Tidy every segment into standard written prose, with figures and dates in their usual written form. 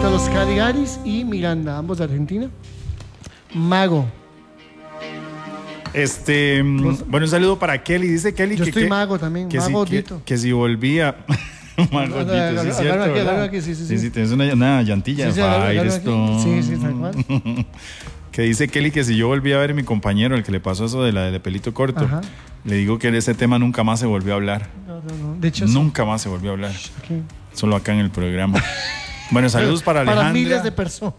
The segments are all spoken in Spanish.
Frente a los Caligaris y Miranda, ambos de Argentina. Mago. Bueno, un saludo para Kelly. Dice Kelly Yo que... estoy mago también, mago Dito. Que si volvía... Mago Dito, sí es cierto. Sí, tienes una llantilla de Firestone. Sí, tal cual. Que dice Kelly que si yo volví a ver a mi compañero, el que le pasó eso de pelito corto, ajá, le digo que ese tema nunca más se volvió a hablar. No. De hecho, nunca más se volvió a hablar. Okay. Solo acá en el programa. Bueno, saludos para Alejandra. Para miles de personas.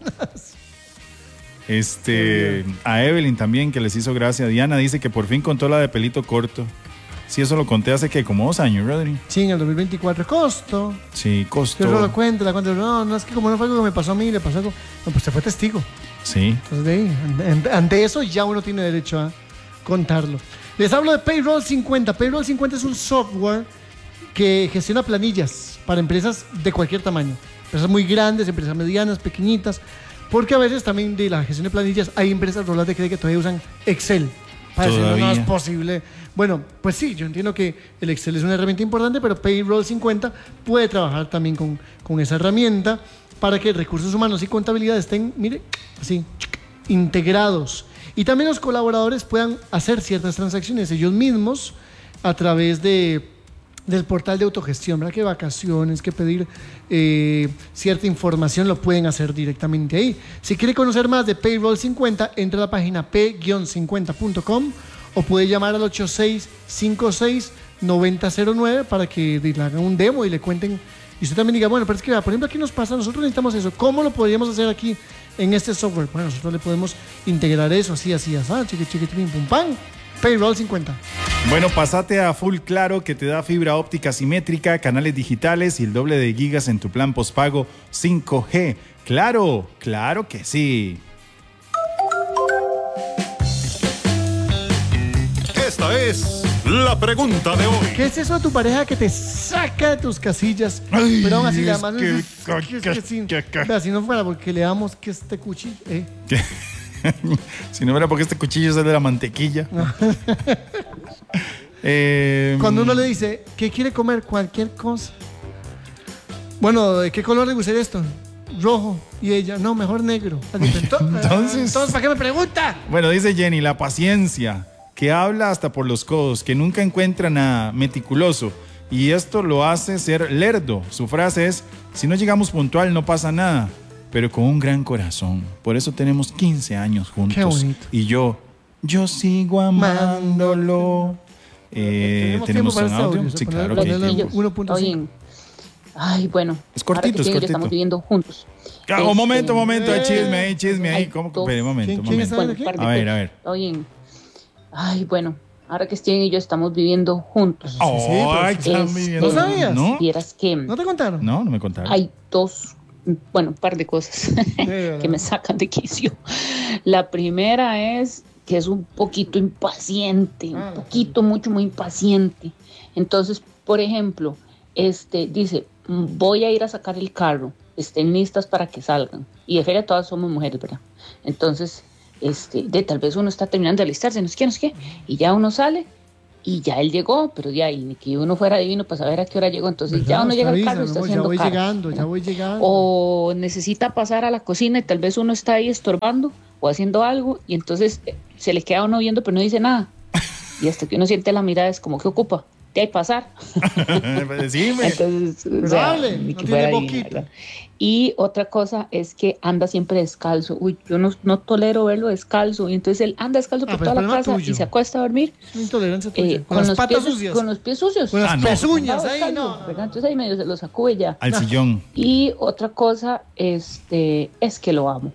A Evelyn también, que les hizo gracia. Diana dice que por fin contó la de pelito corto. Sí, eso lo conté hace que como 2 años, Rodri. Sí, en el 2024. Costo. Sí, costó. Yo lo cuento, no, es que como no fue algo que me pasó a mí, le pasó algo. No, pues te fue testigo. Sí. Entonces, de ahí, ante eso ya uno tiene derecho a contarlo. Les hablo de Payroll 50. Payroll 50 es un software que gestiona planillas para empresas de cualquier tamaño. Empresas muy grandes, empresas medianas, pequeñitas. Porque a veces también de la gestión de planillas hay empresas, Rolas de Cree, que todavía usan Excel. Para decir, no es posible. Bueno, pues sí, yo entiendo que el Excel es una herramienta importante, pero Payroll 50 puede trabajar también con esa herramienta para que recursos humanos y contabilidad estén, mire, así, integrados. Y también los colaboradores puedan hacer ciertas transacciones ellos mismos a través del portal de autogestión, ¿verdad? Que vacaciones, que pedir cierta información lo pueden hacer directamente ahí. Si quiere conocer más de Payroll 50, entra a la página p-50.com o puede llamar al 8656-9009 para que le hagan un demo y le cuenten. Y usted también diga, bueno, pero es que, por ejemplo, aquí nos pasa, nosotros necesitamos eso. ¿Cómo lo podríamos hacer aquí en este software? Bueno, nosotros le podemos integrar eso, así, chiqui, pum, pam. Payroll 50. Bueno, pasate a Full Claro, que te da fibra óptica simétrica, canales digitales y el doble de gigas en tu plan postpago 5G. Claro, claro que sí. Esta es la pregunta de hoy. ¿Qué es eso de tu pareja que te saca de tus casillas? Ay, pero aún así le damos... Si no fuera porque le damos que este cuchillo... Si no fuera porque este cuchillo es de la mantequilla. Cuando uno le dice, ¿qué quiere comer? Cualquier cosa. Bueno, ¿de qué color le gustaría esto? Rojo. Y ella, no, mejor negro. Entonces, ¿para qué me pregunta? Bueno, dice Jenny, la paciencia, que habla hasta por los codos, que nunca encuentra nada, meticuloso. Y esto lo hace ser lerdo. Su frase es, si no llegamos puntual no pasa nada, pero con un gran corazón. Por eso tenemos 15 años juntos. Qué bonito. Y yo sigo amándolo. ¿Tenemos un audio? Sí, claro que tenemos. 1.5. Ay, bueno. Es cortito, es cortito. Estamos viviendo juntos. Un momento. Hay chisme ahí. ¿Cómo? Espere, un momento. ¿Quién está aquí? A ver. Oye. Ay, bueno. Ahora que Steven y yo estamos viviendo juntos. ¿No sabías? ¿No? Vieras que... ¿No te contaron? No me contaron. Hay un par de cosas que me sacan de quicio. La primera es que es un poquito impaciente, muy impaciente. Entonces, por ejemplo, dice, voy a ir a sacar el carro, estén listas para que salgan. Y de feria todas somos mujeres, ¿verdad? Entonces, tal vez uno está terminando de alistarse, no sé qué, y ya uno sale y ya él llegó, pero ya, y ni que uno fuera divino para saber a qué hora llegó, entonces ¿verdad? Ya uno llega al carro y está haciendo carro. Ya voy llegando. O necesita pasar a la cocina y tal vez uno está ahí estorbando o haciendo algo y entonces se le queda uno viendo pero no dice nada. Y hasta que uno siente la mirada es como, ¿qué ocupa? De ahí pasar. Decime. Entonces, no tiene poquito. Y otra cosa es que anda siempre descalzo. Uy, yo no tolero verlo descalzo. Y entonces él anda descalzo por toda la casa y se acuesta a dormir. Es intolerancia tuya. Con las patas sucias. Con los pies sucios. Con las pezuñas. Ahí no. Entonces ahí medio se lo sacude ya. Al sillón. Y otra cosa es que lo amo.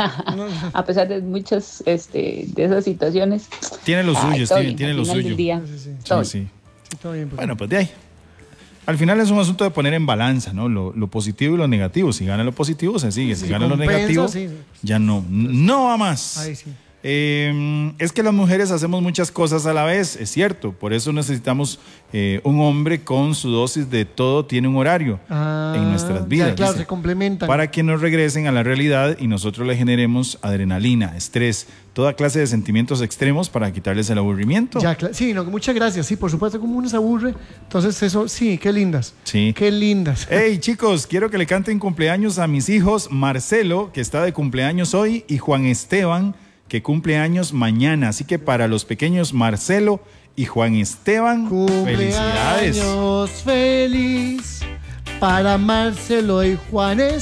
A pesar de muchas de esas situaciones. Tiene lo suyo, tiene lo suyo. Sí. Bueno, pues de ahí. Al final es un asunto de poner en balanza, ¿no? Lo positivo y lo negativo. Si gana lo positivo, se sigue. Si gana lo negativo, ya no va más. Ahí sí. Es que las mujeres hacemos muchas cosas a la vez, es cierto. Por eso necesitamos un hombre con su dosis de todo, tiene un horario en nuestras vidas. Ya, claro, dice, se complementan. para que nos regresen a la realidad y nosotros le generemos adrenalina, estrés, toda clase de sentimientos extremos para quitarles el aburrimiento. Ya, sí, no, muchas gracias. Sí, por supuesto, como uno se aburre. Entonces, eso, sí, qué lindas. Sí. Qué lindas. Hey, chicos, quiero que le canten cumpleaños a mis hijos Marcelo, que está de cumpleaños hoy, y Juan Esteban, que cumple años mañana. Así que para los pequeños Marcelo y Juan Esteban, felicidades. Cumpleaños feliz para Marcelo y Juan Esteban.